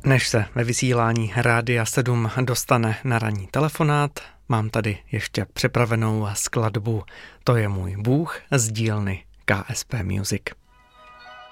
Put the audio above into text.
Než se ve vysílání Rádia 7 dostane na ranní telefonát, mám tady ještě připravenou skladbu To je můj Bůh z dílny KSP Music.